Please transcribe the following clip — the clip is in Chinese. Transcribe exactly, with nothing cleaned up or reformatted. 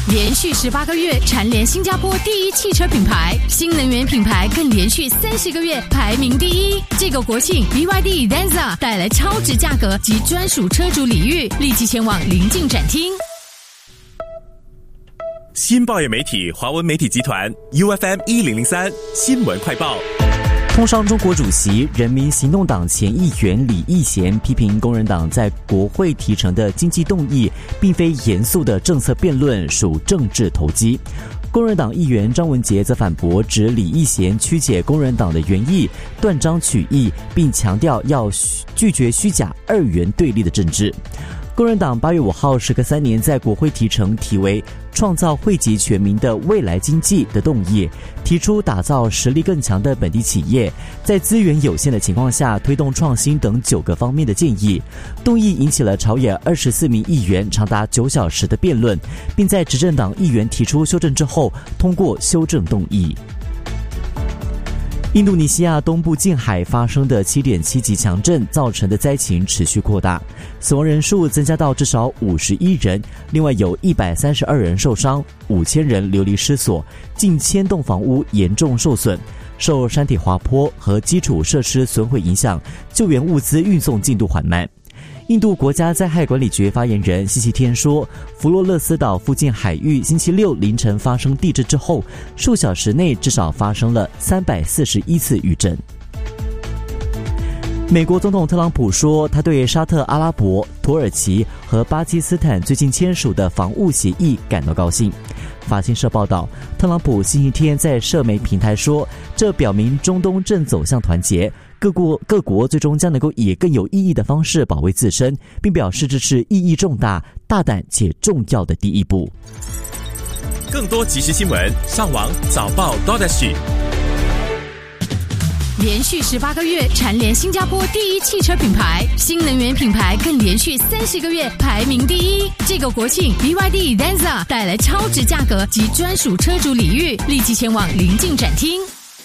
连续十八个月蝉联新加坡第一汽车品牌，新能源品牌更连续三十个月排名第一。这个国庆 B Y D Denza 带来超值价格及专属车主礼遇，立即前往邻近展厅。 新报业媒体华文媒体集团 U F M 一零零三新闻快报。 通商中国主席、人民行动党前议员李义贤批评工人党在国会提成的经济动议并非严肃的政策辩论，属政治投机。工人党议员张文杰则反驳，指李义贤曲解工人党的原意，断章取义，并强调要拒绝虚假二元对立的政治。工人党八月五号时隔三年在国会提成题为创造惠及全民的未来经济的动议，提出打造实力更强的本地企业，在资源有限的情况下推动创新等九个方面的建议。动议引起了朝野二十四名议员长达九小时的辩论，并在执政党议员提出修正之后通过修正动议。印度尼西亚东部近海发生的 七点七 级强震造成的灾情持续扩大，死亡人数增加到至少五十一人，另外有一百三十二人受伤，五千人流离失所，近千栋房屋严重受损。受山体滑坡和基础设施损毁影响，救援物资运送进度缓慢。印度国家灾害管理局发言人星期天说，弗洛勒斯岛附近海域星期六凌晨发生地震之后，数小时内至少发生了三百四十一次余震。美国总统特朗普说，他对沙特阿拉伯、土耳其和巴基斯坦最近签署的防务协议感到高兴。法新社报道，特朗普星期天在社媒平台说，这表明中东正走向团结，各国各国最终将能够以更有意义的方式保卫自身，并表示这是意义重大、大胆且重要的第一步。 更多即时新闻，上网早报 .sg。 连续十八个月蝉联新加坡第一汽车品牌，新能源品牌更连续三十个月排名第一。这个国庆 B Y D Denza 带来超值价格及专属车主礼遇，立即前往邻近展厅。